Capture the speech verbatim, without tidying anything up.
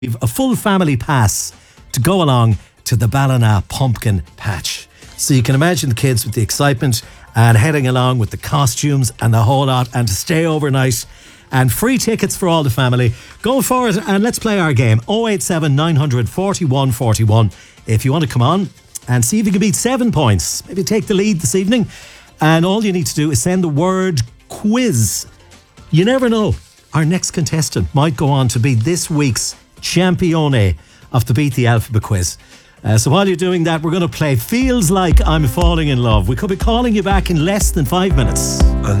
a full family pass to go along to the Ballina Pumpkin Patch. So you can imagine the kids with the excitement and heading along with the costumes and the whole lot, and to stay overnight, and free tickets for all the family. Go for it and let's play our game. oh eight seven nine hundred forty-one forty-one if you want to come on and see if you can beat seven points. Maybe take the lead this evening. And all you need to do is send the word quiz. You never know. Our next contestant might go on to be this week's champione of the Beat the Alphabet quiz. Uh, so while you're doing that, we're going to play Feels Like I'm Falling in Love. We could be calling you back in less than five minutes.